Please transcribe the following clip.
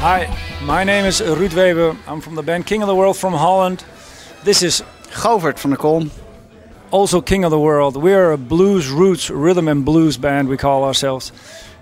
Hi, my name is Ruud Weber. I'm from the band King of the World from Holland. This is Govert van der Kolm. also King of the World. We are a blues roots rhythm and blues band, we call ourselves.